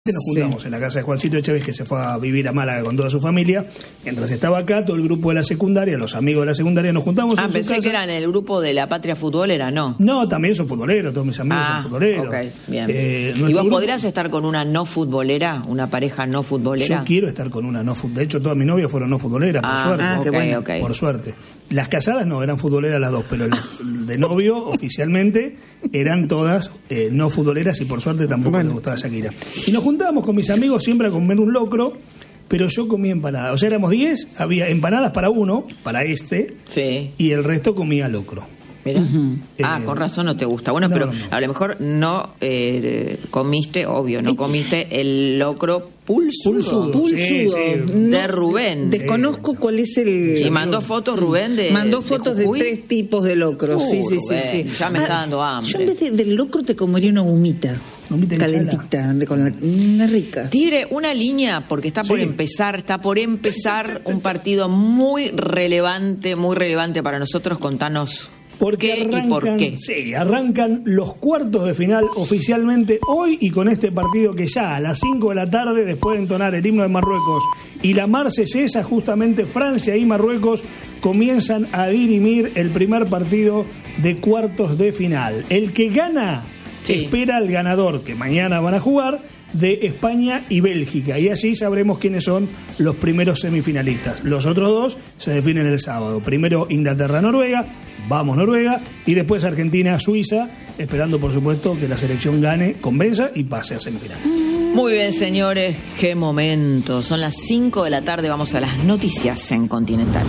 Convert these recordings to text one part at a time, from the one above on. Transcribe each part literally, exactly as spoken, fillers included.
Nos juntamos sí. en la casa de Juancito Echeves, que se fue a vivir a Málaga con toda su familia. Mientras estaba acá, todo el grupo de la secundaria, los amigos de la secundaria, nos juntamos. Ah, en pensé su casa. que eran el grupo de la Patria Futbolera, ¿no? No, también son futboleros, todos mis amigos ah, son futboleros. Ok, bien. Eh, ¿Y vos grupo... podrías estar con una no futbolera, una pareja no futbolera? Yo quiero estar con una no futbolera. De hecho, todas mis novias fueron no futboleras, por ah, suerte. Ah, okay, bueno. okay. Por suerte. Las casadas no, eran futboleras las dos, pero el de novio, oficialmente, eran todas eh, no futboleras y por suerte tampoco bueno. les gustaba Shakira. Y nos juntábamos con mis amigos siempre a comer un locro, pero yo comía empanadas. O sea, éramos diez, había empanadas para uno, para este, sí. y el resto comía locro. Mira. Uh-huh. Eh, ah, con razón no te gusta. Bueno, no, pero no. a lo mejor no eh, comiste, obvio, no comiste el locro pulsudo. Pulsudo. Pulsudo. Sí, sí. De Rubén. Desconozco cuál es el... Sí, mandó fotos Rubén de Mandó fotos de, de tres tipos de locro. Uh, sí, sí, sí, sí. Ya me ah, está dando hambre. Yo en vez de, del locro te comería una humita. Humita calentita, de, con la, una rica. Tigre, una línea, porque está por sí. empezar, está por empezar un partido muy relevante, muy relevante para nosotros. Contanos... Porque ¿Qué arrancan, y por qué? Sí, arrancan los cuartos de final oficialmente hoy y con este partido que ya a las cinco de la tarde, después de entonar el himno de Marruecos y la marcha cesa, justamente Francia y Marruecos comienzan a dirimir el primer partido de cuartos de final. El que gana sí. espera al ganador, que mañana van a jugar, de España y Bélgica, y así sabremos quiénes son los primeros semifinalistas. Los otros dos se definen el sábado. Primero Inglaterra-Noruega, vamos Noruega, y después Argentina-Suiza, esperando por supuesto que la selección gane, convenza y pase a semifinales. Muy bien, señores, qué momento. Son las cinco de la tarde, vamos a las noticias en Continental.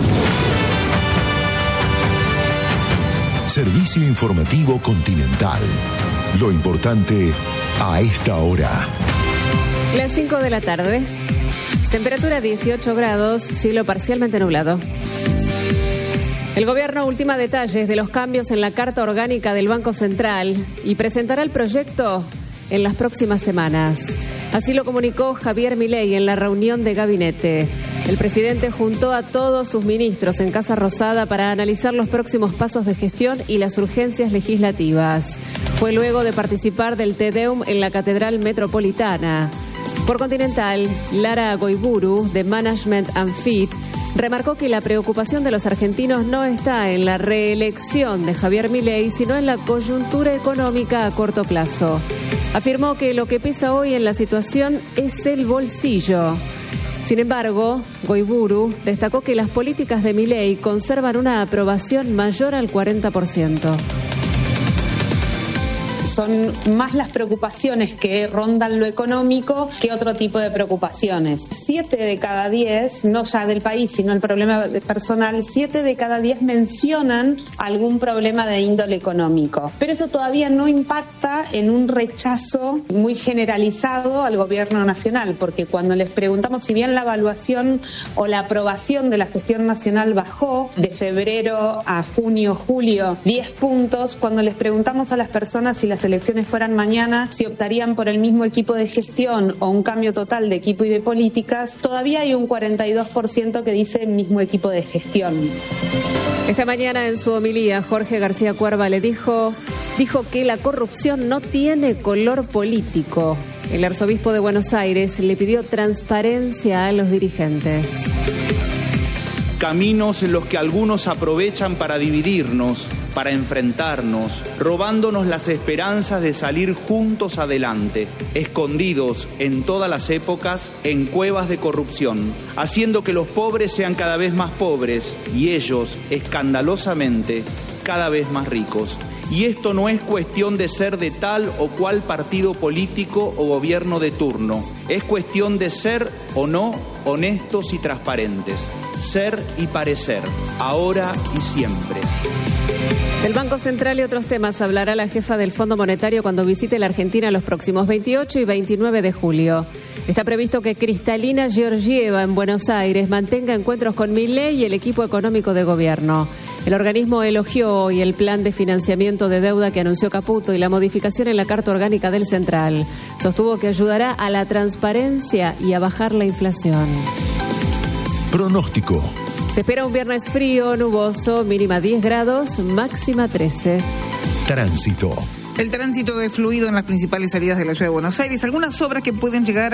Servicio informativo Continental. Lo importante a esta hora. Las cinco de la tarde. Temperatura dieciocho grados, cielo parcialmente nublado. El gobierno ultima detalles de los cambios en la Carta Orgánica del Banco Central y presentará el proyecto en las próximas semanas. Así lo comunicó Javier Milei en la reunión de gabinete. El presidente juntó a todos sus ministros en Casa Rosada para analizar los próximos pasos de gestión y las urgencias legislativas. Fue luego de participar del Te Deum en la Catedral Metropolitana. Por Continental, Lara Goiburu, de Management and Fit, remarcó que la preocupación de los argentinos no está en la reelección de Javier Milei, sino en la coyuntura económica a corto plazo. Afirmó que lo que pesa hoy en la situación es el bolsillo. Sin embargo, Goiburu destacó que las políticas de Milei conservan una aprobación mayor al cuarenta por ciento. Son más las preocupaciones que rondan lo económico que otro tipo de preocupaciones. Siete de cada diez, no ya del país, sino el problema personal, siete de cada diez mencionan algún problema de índole económico. Pero eso todavía no impacta en un rechazo muy generalizado al gobierno nacional, porque cuando les preguntamos, si bien la evaluación o la aprobación de la gestión nacional bajó de febrero a junio, julio, diez puntos, cuando les preguntamos a las personas si las elecciones fueran mañana, si optarían por el mismo equipo de gestión o un cambio total de equipo y de políticas, todavía hay un cuarenta y dos por ciento que dice mismo equipo de gestión. Esta mañana en su homilía, Jorge García Cuerva le dijo, dijo que la corrupción no tiene color político. El arzobispo de Buenos Aires le pidió transparencia a los dirigentes. Caminos en los que algunos aprovechan para dividirnos, para enfrentarnos, robándonos las esperanzas de salir juntos adelante, escondidos en todas las épocas en cuevas de corrupción, haciendo que los pobres sean cada vez más pobres y ellos, escandalosamente, cada vez más ricos. Y esto no es cuestión de ser de tal o cual partido político o gobierno de turno. Es cuestión de ser o no honestos y transparentes. Ser y parecer, ahora y siempre. Del Banco Central y otros temas hablará la jefa del Fondo Monetario cuando visite la Argentina los próximos veintiocho y veintinueve de julio. Está previsto que Cristalina Georgieva en Buenos Aires mantenga encuentros con Milei y el equipo económico de gobierno. El organismo elogió hoy el plan de financiamiento de deuda que anunció Caputo y la modificación en la Carta Orgánica del Central. Sostuvo que ayudará a la transparencia y a bajar la inflación. Pronóstico. Se espera un viernes frío, nuboso, mínima diez grados, máxima trece. Tránsito. El tránsito es fluido en las principales salidas de la ciudad de Buenos Aires. Algunas obras que pueden llegar